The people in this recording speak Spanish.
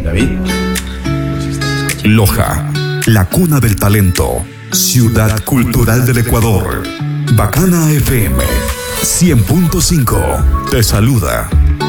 David. Loja, la cuna del talento, ciudad cultural del Ecuador. Bacana FM 100.5 te saluda.